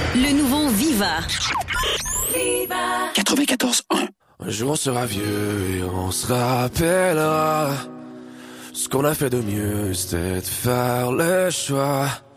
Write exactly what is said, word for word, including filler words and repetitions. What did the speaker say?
Le nouveau Viva. Viva quatre-vingt-quatorze un. Un jour on sera vieux et on se rappellera ce qu'on a fait de mieux, c'était de faire le choix